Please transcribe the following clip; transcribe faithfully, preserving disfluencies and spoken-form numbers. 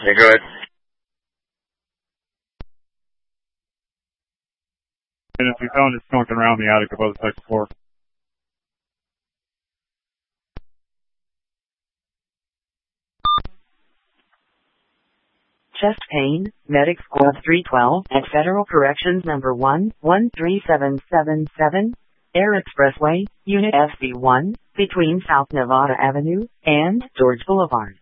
Yeah, go ahead. And we found it skunking around the attic above the second floor. Chest pain, Medic Squad three twelve at Federal Corrections number one one three seven seven seven, Air Expressway, Unit F B one, between South Nevada Avenue and George Boulevard.